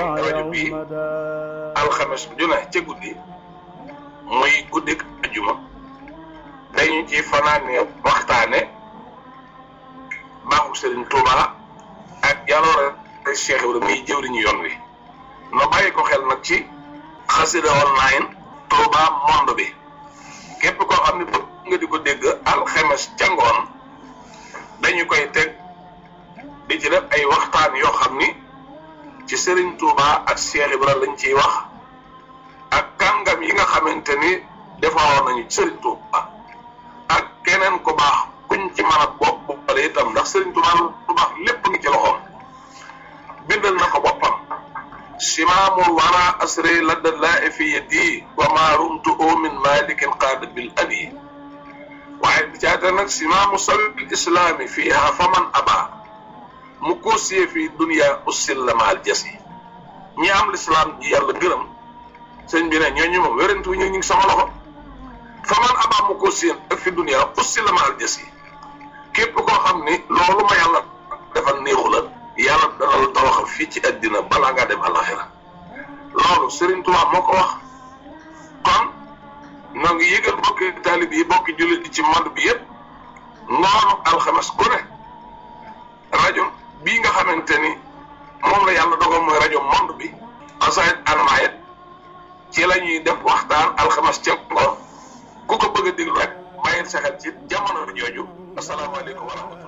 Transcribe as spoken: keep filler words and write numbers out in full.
rajo bi alxames ju ne ca guddi muy guddik ajuma dañu ci fanaane waxtaane baaxu Serigne Touba ak jaloore Cheikh Ibrahima muy jëwriñu yoon wi no bàyyi ko xel nag ci xasida online Touba monde bi képp koo xam ne bëgg nga di ko dégg alxames ca ngoon dañu koy teg di ci def ay waxtaan yoo xam ni ci Serigne Touba ak Cheikh Ibrahima lañ ciy wax ak kàngam yi nga xamante ni defaroon nañu Serigne Touba ak keneen ku baax kuñ ci mën a bopp boppale itam ndax Serigne Touba lu baax lépp ngi ci loxoom bindal na ko boppam simaamul wara asri ladda laa fi yadi wa ma rumtu min malikin qaada bil adi waaye bi caata nag simaamu sabil islaami fiiha faman aba mu koosiyee fi dunia ussil la maal jas yi ñi am lislaam ji yàlla gërëm sëñ bi ne ñooñu moom wérantu ñu ngi sama loxo faman aba mu koosiyee ak fi dunia ussil la maal jas yi képp koo xam ni loolu ma yàlla defal néexu la yàlla dana la tawaxal fii ci àddina balaa ngaa dem àllaxira loolu Serigne Touba moo ko wax kon noo ngi yëgal bokki taalib yi bokki jullit yi ci monde bi yëpp ngoonu alxames ku ne rajo bii nga xamante ni moom la yàlla dogal mooy rajo monde bi xasaayit anamaayit ci la ñuy def waxtaan alxames ca ngoon ku ko bëgg a déglu rek bàyyil sa xel ci jamono jooju asalaamaaleykum wa rahmatulah